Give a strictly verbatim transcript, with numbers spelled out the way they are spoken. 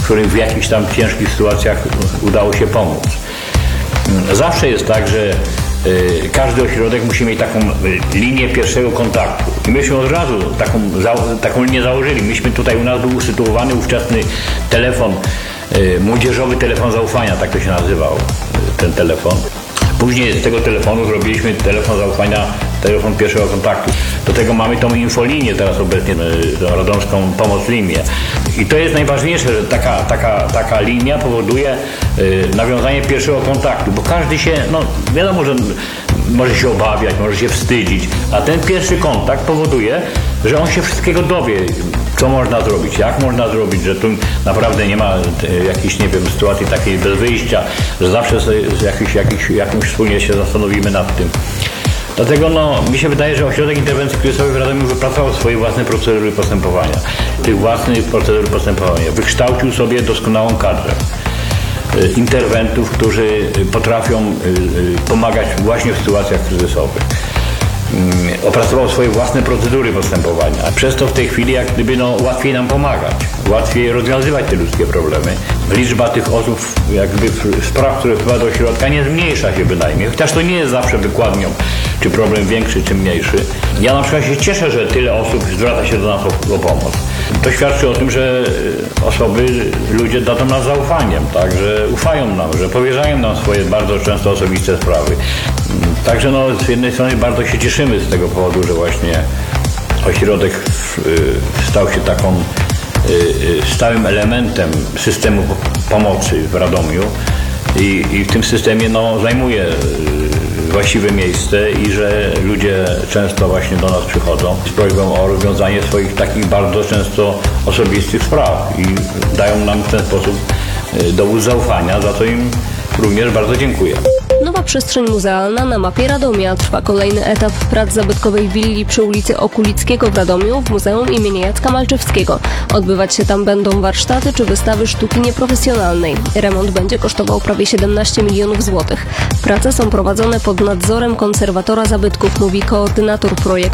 którym w jakichś tam ciężkich sytuacjach udało się pomóc. Zawsze jest tak, że y, każdy ośrodek musi mieć taką y, linię pierwszego kontaktu. I myśmy od razu taką, za, taką linię założyli. Myśmy tutaj u nas był usytuowany ówczesny telefon, y, młodzieżowy telefon zaufania, tak to się nazywał, y, ten telefon. Później z tego telefonu zrobiliśmy telefon zaufania, telefon pierwszego kontaktu. Do tego mamy tą infolinię teraz obecnie, tą radomską pomoc linię. I to jest najważniejsze, że taka, taka, taka linia powoduje y, nawiązanie pierwszego kontaktu, bo każdy się, no wiadomo, że może się obawiać, może się wstydzić, a ten pierwszy kontakt powoduje, że on się wszystkiego dowie, co można zrobić, jak można zrobić, że tu naprawdę nie ma jakiejś, nie wiem, sytuacji takiej bez wyjścia, że zawsze z jakiś, jakiś, jakimś wspólnie się zastanowimy nad tym. Dlatego no, mi się wydaje, że Ośrodek Interwencji Kryzysowej w Radomiu wypracował swoje własne procedury postępowania. Tych własnych procedur postępowania. Wykształcił sobie doskonałą kadrę interwentów, którzy potrafią pomagać właśnie w sytuacjach kryzysowych. Opracował swoje własne procedury postępowania. Przez to w tej chwili jak gdyby no, łatwiej nam pomagać, łatwiej rozwiązywać te ludzkie problemy. Liczba tych osób, jakby spraw, które wpływają do ośrodka, nie zmniejsza się bynajmniej, chociaż to nie jest zawsze wykładnią, czy problem większy, czy mniejszy. Ja na przykład się cieszę, że tyle osób zwraca się do nas o, o pomoc. To świadczy o tym, że osoby, ludzie dadzą nas zaufaniem, tak, że ufają nam, że powierzają nam swoje bardzo często osobiste sprawy. Także no, z jednej strony bardzo się cieszymy z tego powodu, że właśnie ośrodek stał się taką stałym elementem systemu pomocy w Radomiu i, i w tym systemie no, zajmuje właściwe miejsce i że ludzie często właśnie do nas przychodzą z prośbą o rozwiązanie swoich takich bardzo często osobistych spraw i dają nam w ten sposób dowód zaufania, za co im również bardzo dziękuję. Nowa przestrzeń muzealna na mapie Radomia. Trwa kolejny etap prac zabytkowej willi przy ulicy Okulickiego w Radomiu w Muzeum im. Jacka Malczewskiego. Odbywać się tam będą warsztaty czy wystawy sztuki nieprofesjonalnej. Remont będzie kosztował prawie siedemnaście milionów złotych. Prace są prowadzone pod nadzorem konserwatora zabytków, mówi koordynator projektu